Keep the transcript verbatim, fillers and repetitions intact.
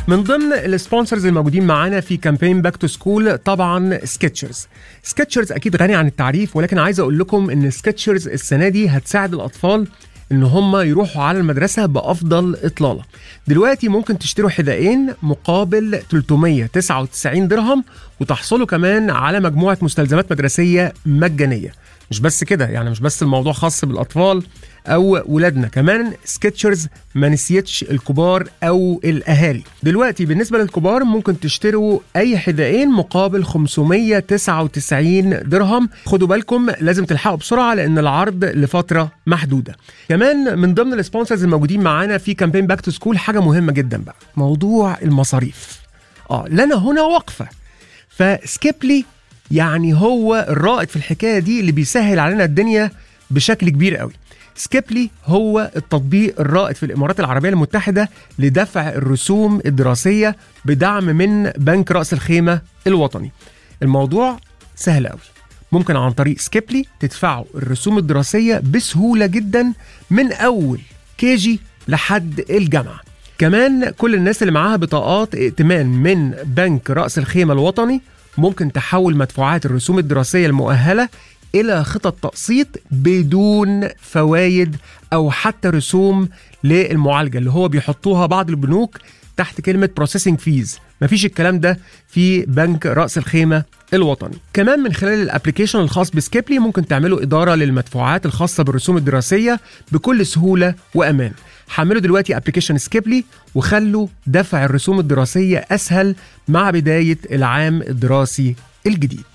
من ضمن السبونسرز الموجودين معانا في كامبين باك تو سكول طبعا سكتشرز. سكتشرز اكيد غني عن التعريف، ولكن عايز اقول لكم ان سكتشرز السنه دي هتساعد الاطفال ان هم يروحوا على المدرسه بافضل اطلاله. دلوقتي ممكن تشتروا حذائين مقابل ثلاثمية وتسعة وتسعين درهم، وتحصلوا كمان على مجموعه مستلزمات مدرسيه مجانيه. مش بس كده، يعني مش بس الموضوع خاص بالاطفال او ولادنا، كمان سكتشرز ما نسيتش الكبار او الاهالي. دلوقتي بالنسبه للكبار ممكن تشتروا اي حذائين مقابل خمسمية وتسعة وتسعين درهم. خدوا بالكم لازم تلحقوا بسرعه لان العرض لفتره محدوده. كمان من ضمن السبونسرز الموجودين معانا في كامبين باك تو سكول حاجه مهمه جدا بقى، موضوع المصاريف. اه لنا هنا وقفه. فسكيبلي يعني هو الرائد في الحكايه دي اللي بيسهل علينا الدنيا بشكل كبير قوي. سكيبلي هو التطبيق الرائد في الإمارات العربية المتحدة لدفع الرسوم الدراسية بدعم من بنك رأس الخيمة الوطني. الموضوع سهل قوي، ممكن عن طريق سكيبلي تدفعوا الرسوم الدراسية بسهولة جدا من أول كيجي لحد الجامعة. كمان كل الناس اللي معاها بطاقات ائتمان من بنك رأس الخيمة الوطني ممكن تحول مدفوعات الرسوم الدراسية المؤهلة إلى خطط تقسيط بدون فوائد أو حتى رسوم للمعالجة اللي هو بيحطوها بعض البنوك تحت كلمة processing fees. مفيش الكلام ده في بنك رأس الخيمة الوطني. كمان من خلال الابليكيشن الخاص بسكيبلي ممكن تعملوا إدارة للمدفوعات الخاصة بالرسوم الدراسية بكل سهولة وأمان. حملوا دلوقتي ابليكيشن سكيبلي وخلوا دفع الرسوم الدراسية أسهل مع بداية العام الدراسي الجديد.